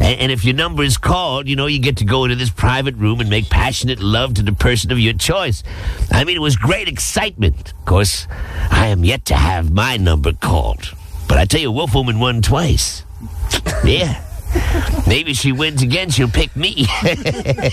And if your number is called, you get to go into this private room and make passionate love to the person of your choice. I mean, it was great excitement. Of course, I am yet to have my number called. But I tell you, Wolfwoman won twice. Yeah. Maybe she wins again, she'll pick me.